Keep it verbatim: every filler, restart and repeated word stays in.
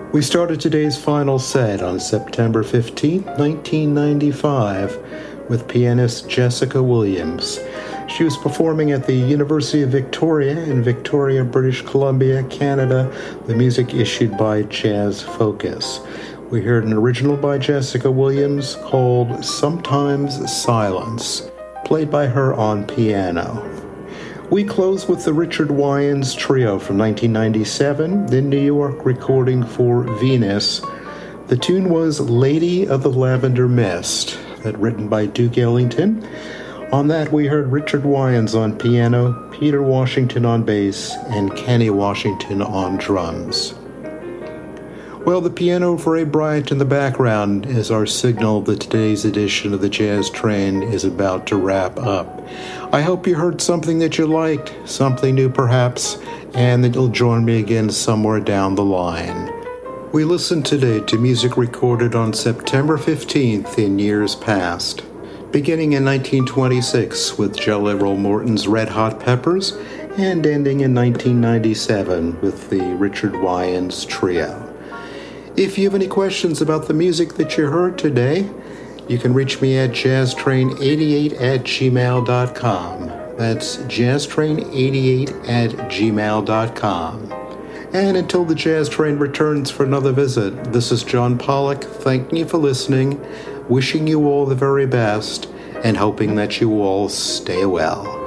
We started today's final set on September fifteenth, nineteen ninety-five, with pianist Jessica Williams. She was performing at the University of Victoria in Victoria, British Columbia, Canada, the music issued by Jazz Focus. We heard an original by Jessica Williams called Sometimes Silence, played by her on piano. We close with the Richard Wyans Trio from nineteen ninety-seven, the New York recording for Venus. The tune was Lady of the Lavender Mist, that written by Duke Ellington. On that we heard Richard Wyans on piano, Peter Washington on bass, and Kenny Washington on drums. Well, the piano of Ray Bryant in the background is our signal that today's edition of the Jazz Train is about to wrap up. I hope you heard something that you liked, something new perhaps, and that you'll join me again somewhere down the line. We listened today to music recorded on September fifteenth in years past, beginning in nineteen twenty-six with Jelly Roll Morton's Red Hot Peppers, and ending in nineteen ninety-seven with the Richard Wyans Trio. If you have any questions about the music that you heard today, you can reach me at jazz train eighty-eight at gmail dot com. That's jazz train eighty-eight at gmail dot com. And until the Jazz Train returns for another visit, this is John Pollock thanking you for listening, wishing you all the very best, and hoping that you all stay well.